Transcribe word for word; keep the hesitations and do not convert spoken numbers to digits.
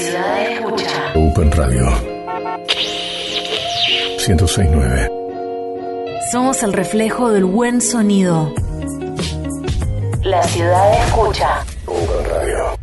ciudad escucha. Open Radio ciento seis punto nueve. Somos el reflejo del buen sonido. La ciudad escucha. Open Radio.